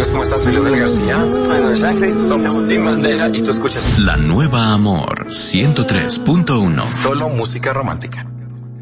amigos, ¿cómo estás? Soy Leonel García. Soy Noel Chacris, somos Sin Bandera y tú escuchas La Nueva Amor 103.1. Solo música romántica.